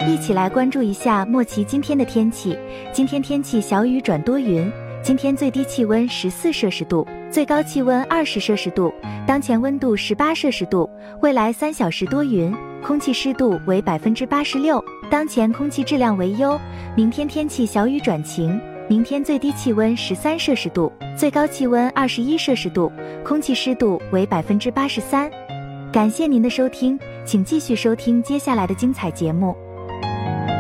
一起来关注一下莫奇今天的天气。今天天气小雨转多云，今天最低气温14摄氏度，最高气温20摄氏度，当前温度18摄氏度。未来3小时多云，空气湿度为86%，当前空气质量为优。明天天气小雨转晴，明天最低气温13摄氏度，最高气温21摄氏度，空气湿度为83%。感谢您的收听，请继续收听接下来的精彩节目。